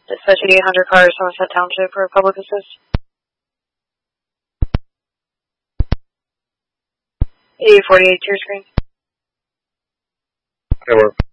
Dispatch 800 cars, Somerset Township for public assist. 848 Tier Screen. Hey, work.